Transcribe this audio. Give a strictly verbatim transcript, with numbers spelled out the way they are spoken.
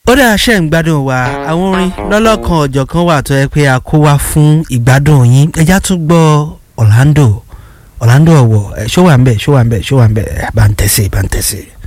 ó dá ṣe ń gbádùn wa àwọn orin lọ́lọ́kan ọ̀jọ̀ kan wà tó yẹ pé a kó wá fún ìgbádùn yín ẹjá tún gbọ́ Orlando Orlando ọ̀wọ̀ ṣó wà ń bẹ̀ ṣó wà ń bẹ̀ ṣó wà ń bẹ̀ bá ń tẹ̀sí bá ń tẹ̀sí.